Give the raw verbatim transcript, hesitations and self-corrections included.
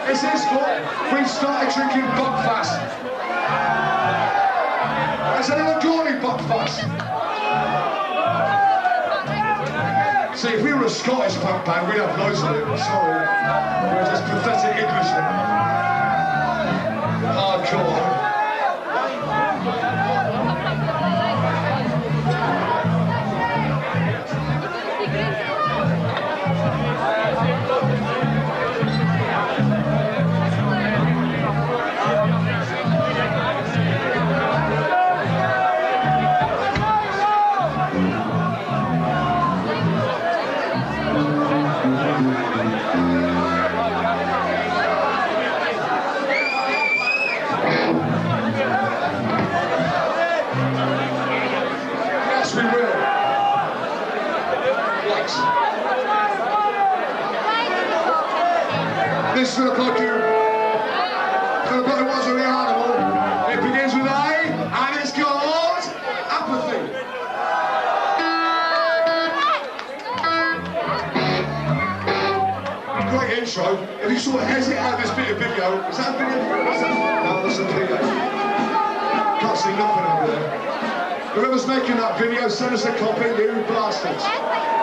This is what we've started drinking Buckfast. Has anyone got any Buckfast? See, if we were a Scottish punk band, we'd have loads of it. Sorry. We're just pathetic Englishmen. Hardcore. This is like you. The bottom was a real animal. It begins with A, and it's called apathy. Great intro. If you sort of hesitate at this bit of video, is that a video? No, that's a video. Can't see nothing over there. Whoever's making that video, send us a copy, you bastards.